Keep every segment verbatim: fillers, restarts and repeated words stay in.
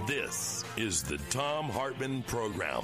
This is the Thom Hartmann Program.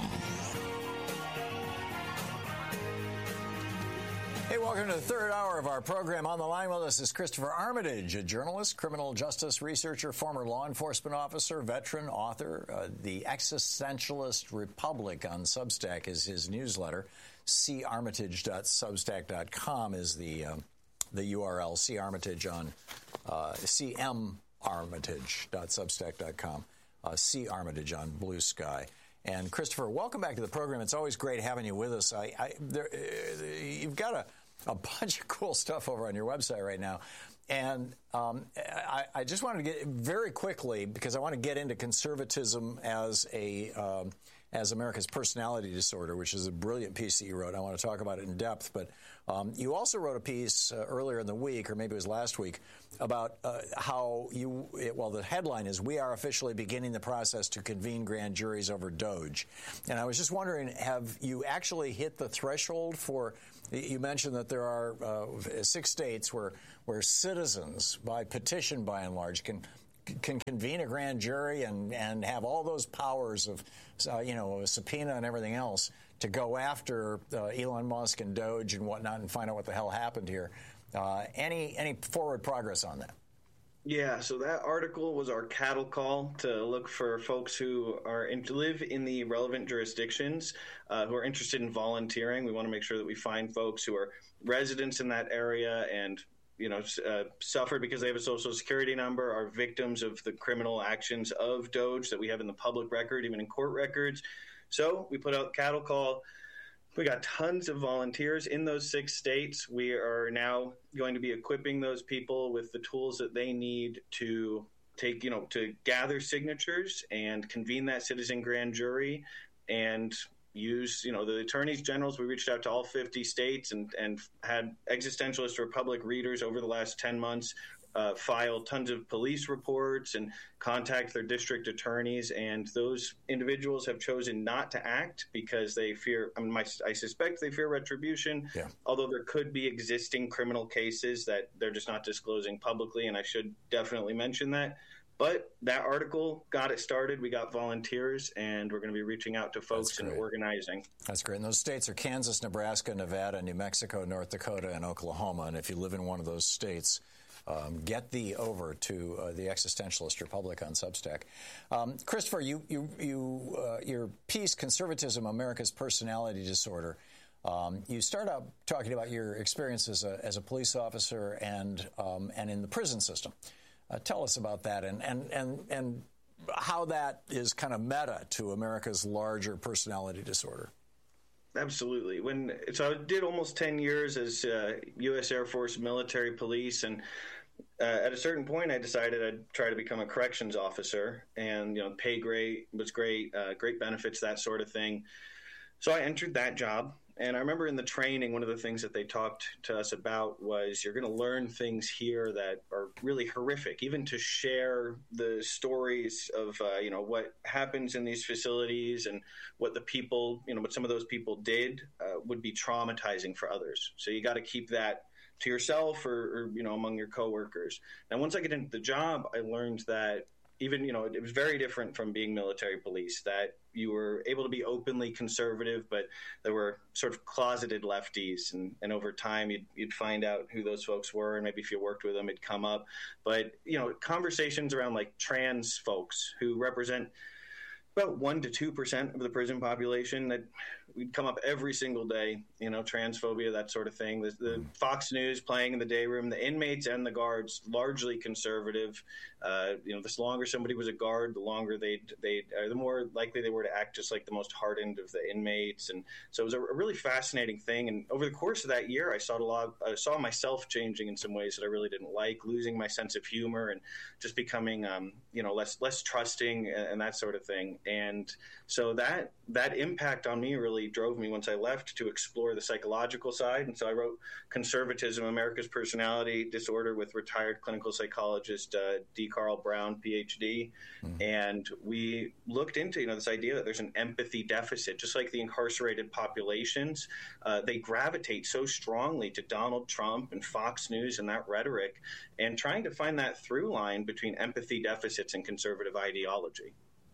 Hey, welcome to the third hour of our program. On the line with us is Christopher Armitage, a journalist, criminal justice researcher, former law enforcement officer, veteran, author. Uh, the Existentialist Republic on Substack is his newsletter. c armitage dot substack dot com is the uh, the U R L. C Armitage on uh, c m armitage dot substack dot com. Uh, C Armitage on Blue Sky. And Christopher, welcome back to the program. It's always great having you with us. I, I, there, uh, you've got a, a bunch of cool stuff over on your website right now. And um, I, I just wanted to get very quickly, because I want to get into conservatism as a um, as America's personality disorder, which is a brilliant piece that you wrote. I want to talk about it in depth. But um, you also wrote a piece uh, earlier in the week, or maybe it was last week, about uh, how you, it, well, the headline is, "We are officially beginning the process to convene grand juries over Doge." And I was just wondering, have you actually hit the threshold for, you mentioned that there are uh, six states where, where citizens, by petition by and large, can can convene a grand jury and, and have all those powers of, uh, you know, a subpoena and everything else to go after uh, Elon Musk and Doge and whatnot and find out what the hell happened here. Uh, any any forward progress on that? Yeah, so that article was our cattle call to look for folks who are in, live in the relevant jurisdictions, uh, who are interested in volunteering. We want to make sure that we find folks who are residents in that area and you know, uh, suffered because they have a social security number, are victims of the criminal actions of Doge that we have in the public record, even in court records. So we put out cattle call. We got tons of volunteers in those six states. We are now going to be equipping those people with the tools that they need to take, you know, to gather signatures and convene that citizen grand jury and use, you know, the attorneys generals. We reached out to all fifty states and, and had Existentialist Republic readers over the last ten months uh, file tons of police reports and contact their district attorneys. And those individuals have chosen not to act because they fear, I mean, my, I suspect they fear retribution, yeah. Although there could be existing criminal cases that they're just not disclosing publicly. And I should definitely mention that. But that article got it started. We got volunteers, and we're going to be reaching out to folks and organizing. That's great. And those states are Kansas, Nebraska, Nevada, New Mexico, North Dakota, and Oklahoma. And if you live in one of those states, um, get thee over to uh, the Existentialist Republic on Substack. Um, Christopher, you, you, you, uh, your piece, Conservatism, America's Personality Disorder, Um, you start out talking about your experience as a, as a police officer and, um, and in the prison system. Uh, tell us about that and, and, and, and how that is kind of meta to America's larger personality disorder. Absolutely. When so I did almost ten years as uh, U S Air Force military police, and uh, at a certain point I decided I'd try to become a corrections officer, and you know, pay great was great, uh, great benefits, that sort of thing. So I entered that job. And I remember in the training, one of the things that they talked to us about was you're going to learn things here that are really horrific, even to share the stories of, uh, you know, what happens in these facilities and what the people, you know, what some of those people did uh, would be traumatizing for others. So you got to keep that to yourself or, or, you know, among your coworkers. Now, once I get into the job, I learned that even, you know, it was very different from being military police, that you were able to be openly conservative, but there were sort of closeted lefties. And, and over time, you'd, you'd find out who those folks were. And maybe if you worked with them, it'd come up. But, you know, conversations around like trans folks who represent about one to two percent of the prison population, that we'd come up every single day, you know, transphobia, that sort of thing. The, the Fox News playing in the day room, the inmates and the guards, largely conservative. Uh, you know, the longer somebody was a guard, the longer they'd, they'd uh, the more likely they were to act just like the most hardened of the inmates. And so it was a, a really fascinating thing. And over the course of that year, I saw a lot, I saw myself changing in some ways that I really didn't like, losing my sense of humor and just becoming, um, you know, less, less trusting and, and that sort of thing. And so that that impact on me really drove me once I left to explore the psychological side. And so I wrote Conservatism, America's Personality Disorder with retired clinical psychologist uh, D. Carl Brown, P H D. Mm-hmm. And we looked into, you know, this idea that there's an empathy deficit, just like the incarcerated populations. Uh, they gravitate so strongly to Donald Trump and Fox News and that rhetoric, and trying to find that through line between empathy deficits and conservative ideology.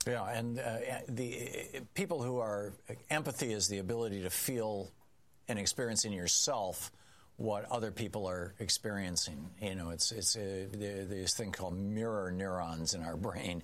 Yeah, and uh, the uh, people who are empathy is the ability to feel and experience in yourself what other people are experiencing. You know, it's it's a, this thing called mirror neurons in our brain.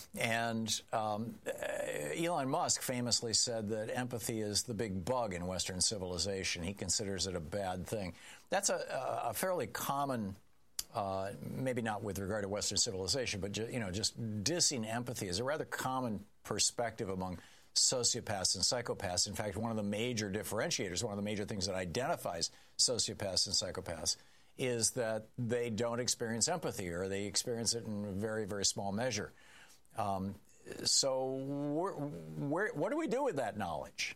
And um, Elon Musk famously said that empathy is the big bug in Western civilization. He considers it a bad thing. That's a, a fairly common, uh, maybe not with regard to Western civilization, but ju- you know, just dissing empathy is a rather common perspective among sociopaths and psychopaths. In fact, one of the major differentiators, one of the major things that identifies sociopaths and psychopaths is that they don't experience empathy, or they experience it in a very, very small measure. Um, so where, where, what do we do with that knowledge?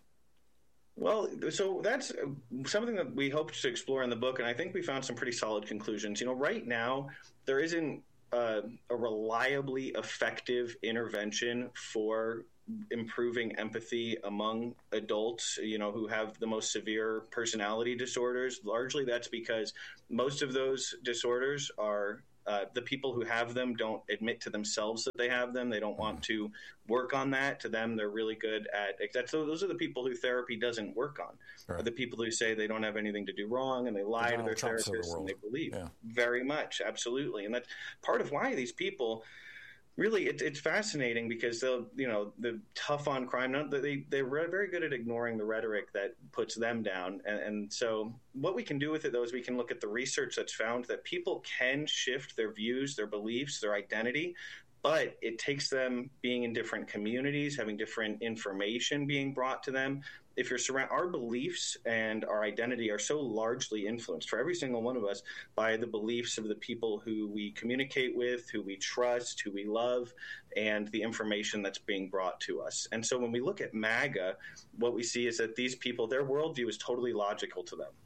Well, so that's something that we hoped to explore in the book, and I think we found some pretty solid conclusions. You know, right now, there isn't uh, a reliably effective intervention for improving empathy among adults, you know, who have the most severe personality disorders. Largely that's because most of those disorders are Uh, the people who have them don't admit to themselves that they have them. They don't want to work on that. To them, they're really good at that's, those are the people who therapy doesn't work on. Right. The people who say they don't have anything to do wrong, and they lie the to their therapists the and they believe. Yeah. Very much, absolutely. And that's part of why these people really, it, it's fascinating because they'll, you know, the tough on crime, they, they're very good at ignoring the rhetoric that puts them down. And, and so what we can do with it, though, is we can look at the research that's found that people can shift their views, their beliefs, their identity, but it takes them being in different communities, having different information being brought to them. If you're surrounded, our beliefs and our identity are so largely influenced for every single one of us by the beliefs of the people who we communicate with, who we trust, who we love, and the information that's being brought to us. And so when we look at MAGA, what we see is that these people, their worldview is totally logical to them.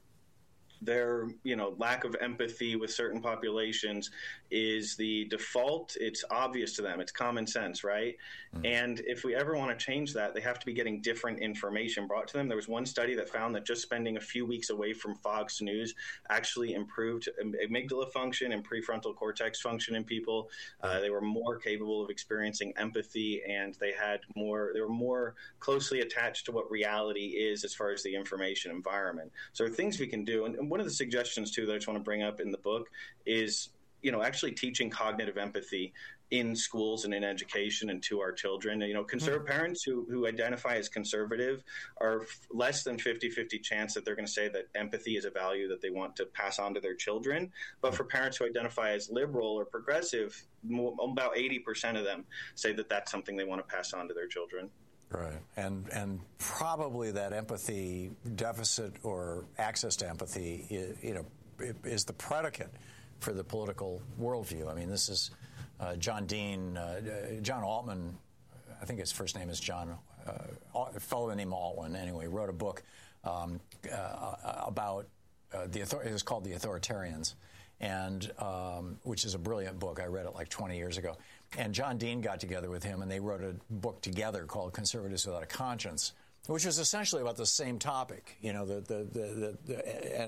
Their, you know, lack of empathy with certain populations is the default. It's obvious to them. It's common sense, right? Mm. And if we ever want to change that, they have to be getting different information brought to them. There was one study that found that just spending a few weeks away from Fox News actually improved amygdala function and prefrontal cortex function in people. Uh, they were more capable of experiencing empathy, and they had more. They were more closely attached to what reality is as far as the information environment. So there are things we can do, and, and one of the suggestions, too, that I just want to bring up in the book is, you know, actually teaching cognitive empathy in schools and in education and to our children. You know, conservative mm-hmm. parents who, who identify as conservative are f- less than fifty-fifty chance that they're going to say that empathy is a value that they want to pass on to their children. But for parents who identify as liberal or progressive, more, about eighty percent of them say that that's something they want to pass on to their children. Right. And and probably that empathy deficit or access to empathy, is, you know, is the predicate for the political worldview. I mean, this is uh, John Dean, uh, John Altman, I think his first name is John, uh, a fellow named Altman, anyway, wrote a book um, uh, about uh, the, author- it was called The Authoritarians, and um, which is a brilliant book. I read it like twenty years ago. And John Dean got together with him, and they wrote a book together called Conservatives Without a Conscience, which was essentially about the same topic, you know, the the the, the, the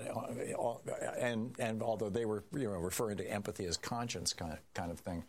and, and and although they were, you know, referring to empathy as conscience kind of, kind of thing,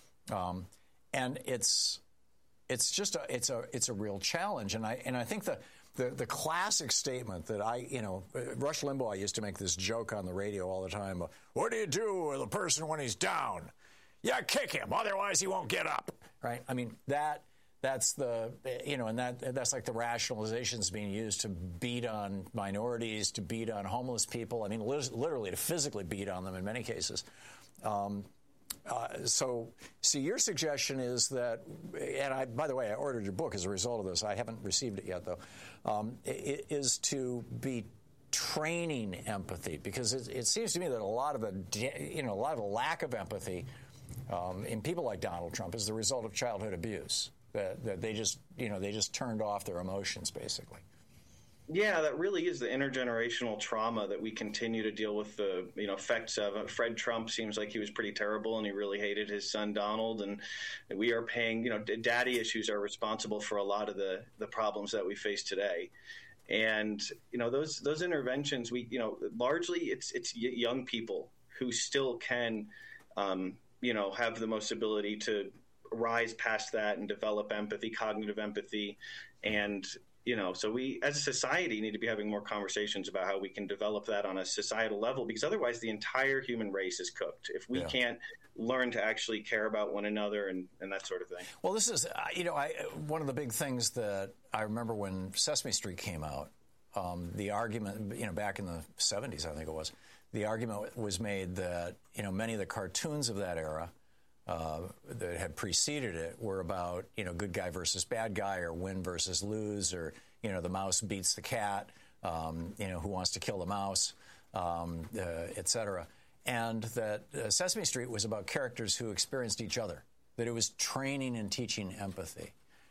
um, and it's it's just a, it's a it's a real challenge, and I and I think the. The, the classic statement that I, you know, Rush Limbaugh used to make this joke on the radio all the time. What do you do with a person when he's down? Yeah, kick him. Otherwise, he won't get up. Right? I mean, that that's the, you know, and that that's like the rationalizations being used to beat on minorities, to beat on homeless people. I mean, literally to physically beat on them in many cases. Um, Uh, so, see, your suggestion is that, and I, by the way, I ordered your book as a result of this. I haven't received it yet, though. Um, it, is to be training empathy, because it, it seems to me that a lot of the, you know, a lot of the lack of empathy um, in people like Donald Trump is the result of childhood abuse. That, that they just, you know, they just turned off their emotions, basically. Yeah, that really is the intergenerational trauma that we continue to deal with the, you know, effects of. Fred Trump seems like he was pretty terrible, and he really hated his son Donald. And we are paying, you know, daddy issues are responsible for a lot of the, the problems that we face today. And, you know, those those interventions, we, you know, largely it's it's young people who still can, um, you know, have the most ability to rise past that and develop empathy, cognitive empathy. And, you know, so we as a society need to be having more conversations about how we can develop that on a societal level, because otherwise the entire human race is cooked. If we yeah. can't learn to actually care about one another and, and that sort of thing. Well, this is, you know, I, one of the big things that I remember when Sesame Street came out, um, the argument, you know, back in the seventies, I think it was, the argument was made that, you know, many of the cartoons of that era uh, that had preceded it were about, you know, good guy versus bad guy, or win versus lose, or, you know, the mouse beats the cat, um, you know, who wants to kill the mouse, um, uh, et cetera. And that uh, Sesame Street was about characters who experienced each other, that it was training and teaching empathy.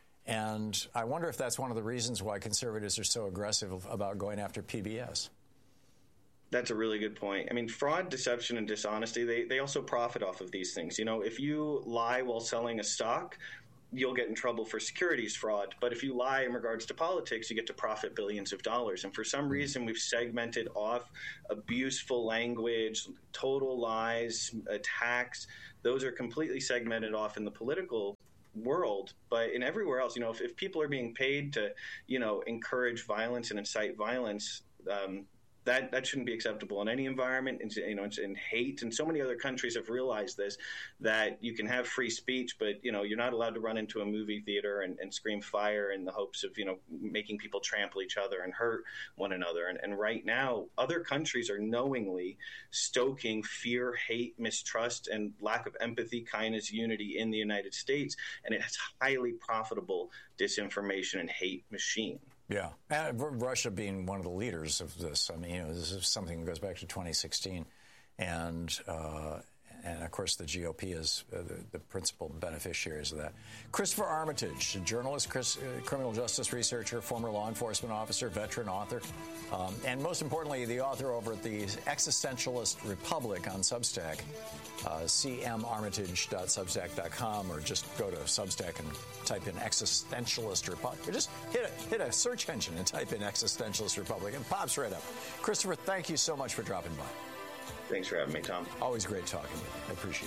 And I wonder if that's one of the reasons why conservatives are so aggressive about going after P B S. That's a really good point. I mean, fraud, deception, and dishonesty, they, they also profit off of these things. You know, if you lie while selling a stock, you'll get in trouble for securities fraud. But if you lie in regards to politics, you get to profit billions of dollars. And for some reason, we've segmented off abuseful language, total lies, attacks. Those are completely segmented off in the political world. But in everywhere else, you know, if, if people are being paid to, you know, encourage violence and incite violence, um, That that shouldn't be acceptable in any environment. And, you know, in hate, and so many other countries have realized this, that you can have free speech, but, you know, you're not allowed to run into a movie theater and, and scream fire in the hopes of, you know, making people trample each other and hurt one another. And, and right now, other countries are knowingly stoking fear, hate, mistrust, and lack of empathy, kindness, unity in the United States, and it's highly profitable disinformation and hate machine. Yeah, and Russia being one of the leaders of this. I mean, you know, this is something that goes back to twenty sixteen, and uh, and of course the G O P is uh, the, the principal beneficiaries of that. Christopher Armitage, a journalist, Chris, uh, criminal justice researcher, former law enforcement officer, veteran author, um, and most importantly, the author over at the Existentialist Republic on Substack, uh, c m armitage dot substack dot com, or just go to Substack and type in Existentialist Republic. Or just hit a, hit a search engine and type in Existentialist Republic, and it pops right up. Christopher, thank you so much for dropping by. Thanks for having me, Tom. Always great talking to you. I appreciate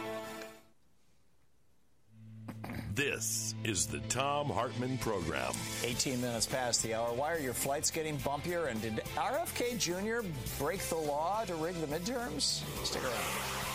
it. This is the Thom Hartmann Program. eighteen minutes past the hour. Why are your flights getting bumpier? And did R F K Junior break the law to rig the midterms? Stick around.